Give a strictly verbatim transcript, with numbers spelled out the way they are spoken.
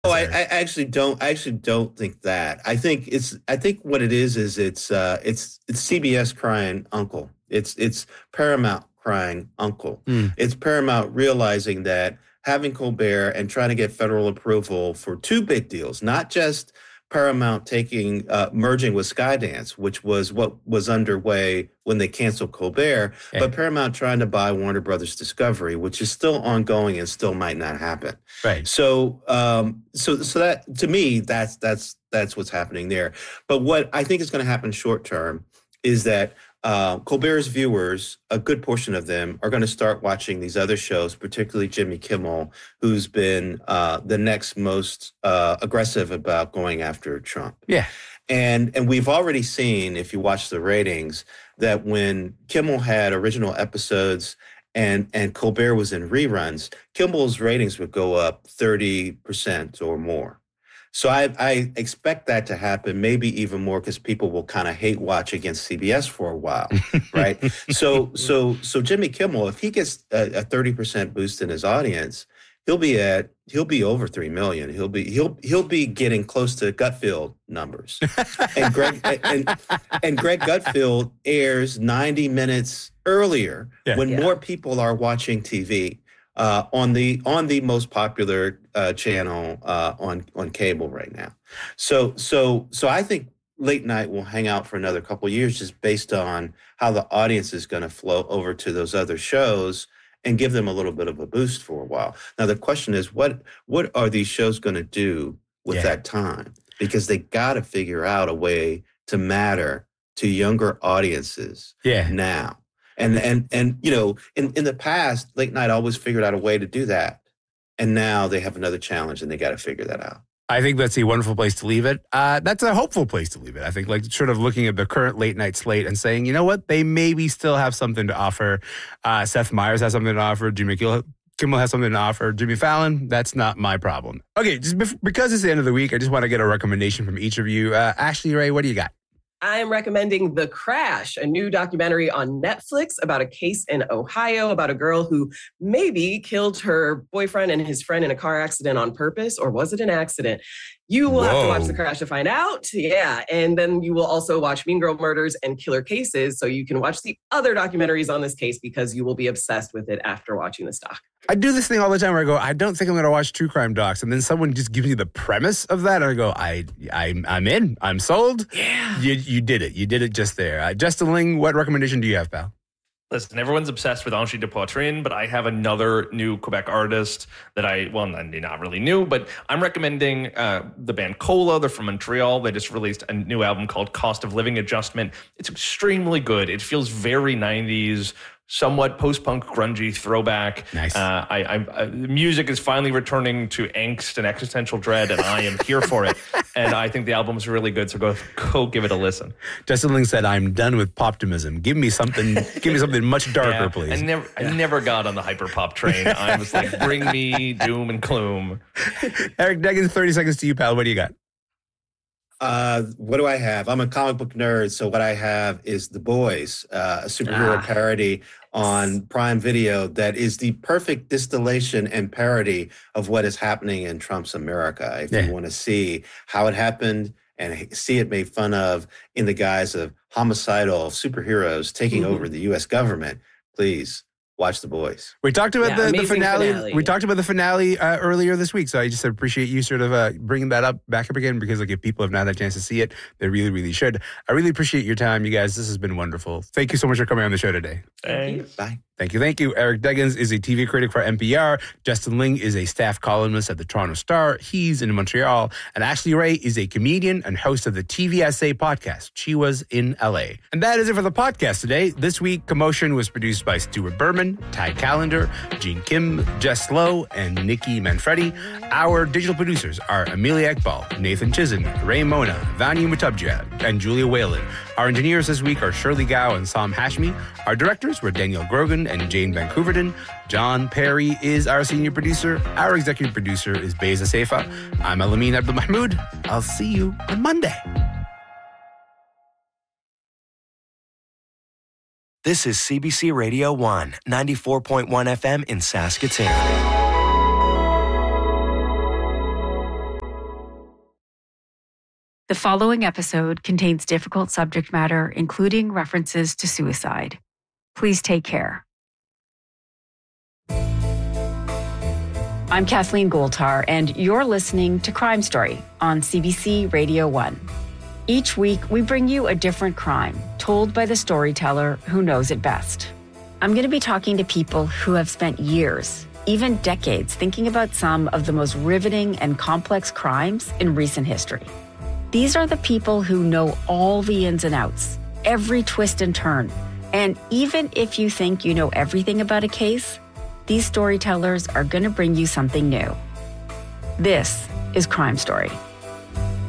Oh, I, I actually don't. I actually don't think that. I think it's. I think what it is is it's. Uh, it's it's C B S crying uncle. It's it's Paramount crying uncle. Mm. It's Paramount realizing that having Colbert and trying to get federal approval for two big deals, not just Paramount taking uh, merging with Skydance, which was what was underway when they canceled Colbert, yeah. but Paramount trying to buy Warner Brothers Discovery, which is still ongoing and still might not happen. Right. So, um, so, so that to me, that's that's that's what's happening there. But what I think is going to happen short term is that uh, Colbert's viewers, a good portion of them, are going to start watching these other shows, particularly Jimmy Kimmel, who's been uh, the next most uh, aggressive about going after Trump. Yeah. And and we've already seen, if you watch the ratings, that when Kimmel had original episodes and and Colbert was in reruns, Kimmel's ratings would go up thirty percent or more. So I, I expect that to happen, maybe even more, because people will kind of hate watch against C B S for a while, right? so so so Jimmy Kimmel, if he gets a, a thirty percent boost in his audience, he'll be at he'll be over three million. He'll be he'll he'll be getting close to Gutfield numbers. and Greg and and Greg Gutfield airs ninety minutes earlier yeah. when yeah. more people are watching T V. Uh, on the on the most popular uh, channel uh, on on cable right now, so so so I think late night will hang out for another couple of years, just based on how the audience is going to flow over to those other shows and give them a little bit of a boost for a while. Now the question is, what what are these shows going to do with yeah. that time? Because they got to figure out a way to matter to younger audiences yeah. now. And, and, and you know, in, in the past, late night always figured out a way to do that. And now they have another challenge and they got to figure that out. I think that's a wonderful place to leave it. Uh, that's a hopeful place to leave it. I think, like, sort of looking at the current late night slate and saying, you know what, they maybe still have something to offer. Uh, Seth Meyers has something to offer. Jimmy Kimmel has something to offer. Jimmy Fallon, that's not my problem. Okay, just bef- because it's the end of the week, I just want to get a recommendation from each of you. Uh, Ashley Ray, what do you got? I'm recommending The Crash, a new documentary on Netflix about a case in Ohio about a girl who maybe killed her boyfriend and his friend in a car accident on purpose, or was it an accident? You will Whoa. have to watch The Crash to find out. Yeah. And then you will also watch Mean Girl Murders and Killer Cases, so you can watch the other documentaries on this case because you will be obsessed with it after watching this doc. I do this thing all the time where I go, I don't think I'm going to watch true crime docs. And then someone just gives me the premise of that. And I go, I, I, I'm in. I'm sold. Yeah. You, you did it. You did it just there. Uh, Justin Ling, what recommendation do you have, pal? Listen, everyone's obsessed with Angie de Poitrine, but I have another new Quebec artist that I, well, not really new, but I'm recommending uh, the band Cola. They're from Montreal. They just released a new album called Cost of Living Adjustment. It's extremely good. It feels very nineties, somewhat post-punk, grungy throwback. Nice. Uh, I, I, I, the music is finally returning to angst and existential dread, and I am here for it. And I think the album is really good, so go go give it a listen. Justin Ling said, "I'm done with poptimism. Give me something. give me something much darker, yeah, please." I never, yeah. I never got on the hyper pop train. I was like, bring me doom and gloom. Eric Deggans, thirty seconds to you, pal. What do you got? Uh, what do I have? I'm a comic book nerd, so what I have is The Boys, uh, a superhero ah. parody on Prime Video that is the perfect distillation and parody of what is happening in Trump's America. If yeah. you want to see how it happened and see it made fun of in the guise of homicidal superheroes taking mm-hmm. over the U S government, please watch The Boys. We talked about yeah, the, the finale. finale. We talked about the finale uh, earlier this week, so I just appreciate you sort of uh, bringing that up back up again, because like if people have not had a chance to see it, they really, really should. I really appreciate your time, you guys. This has been wonderful. Thank you so much for coming on the show today. Thank you. Bye. Thank you, thank you. Eric Deggans is a T V critic for N P R. Justin Ling is a staff columnist at the Toronto Star. He's in Montreal. And Ashley Ray is a comedian and host of the T V S A podcast. She was in L A. And that is it for the podcast today. This week, Commotion was produced by Stuart Berman, Ty Callender, Gene Kim, Jess Lowe, and Nikki Manfredi. Our digital producers are Amelia Ekbal, Nathan Chizen, Ray Mona, Vani Mutabjad, and Julia Whalen. Our engineers this week are Shirley Gao and Sam Hashmi. Our directors were Danielle Grogan and Jane Vancouverton. John Perry is our senior producer. Our executive producer is Beza Seifa. I'm Alamin Abdul Mahmoud. I'll see you on Monday. This is C B C Radio one, ninety-four point one F M in Saskatoon. The following episode contains difficult subject matter, including references to suicide. Please take care. I'm Kathleen Goldtar, and you're listening to Crime Story on C B C Radio one. Each week, we bring you a different crime told by the storyteller who knows it best. I'm going to be talking to people who have spent years, even decades, thinking about some of the most riveting and complex crimes in recent history. These are the people who know all the ins and outs, every twist and turn. And even if you think you know everything about a case, these storytellers are going to bring you something new. This is Crime Story.